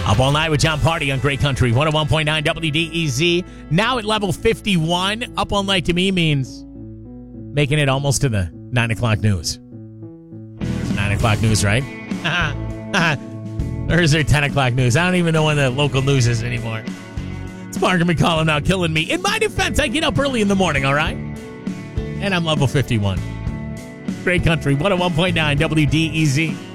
Up all night with John Party on Great Country 101.9 WDEZ. Now at level 51. Up all night to me means making it almost to the 9 o'clock news. 9 o'clock news, right? Or is there 10 o'clock news? I don't even know when the local news is anymore. It's Mark and McCollum now killing me. In my defense, I get up early in the morning, all right? And I'm level 51. Great Country 101.9 WDEZ.